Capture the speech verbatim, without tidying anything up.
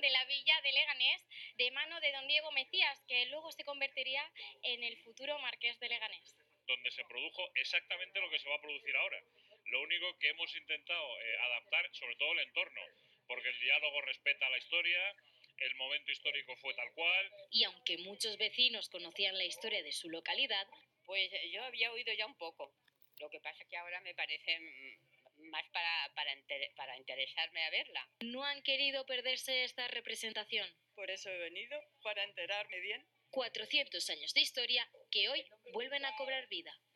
de la villa de Leganés de mano de don Diego Mecías, que luego se convertiría en el futuro marqués de Leganés. Donde se produjo exactamente lo que se va a producir ahora. Lo único que hemos intentado eh, adaptar, sobre todo el entorno, porque el diálogo respeta la historia, el momento histórico fue tal cual. Y aunque muchos vecinos conocían la historia de su localidad, pues yo había oído ya un poco. Lo que pasa es que ahora me parece más para, para, inter, para interesarme a verla. No han querido perderse esta representación. Por eso he venido, para enterarme bien. cuatrocientos años de historia que hoy vuelven a cobrar vida.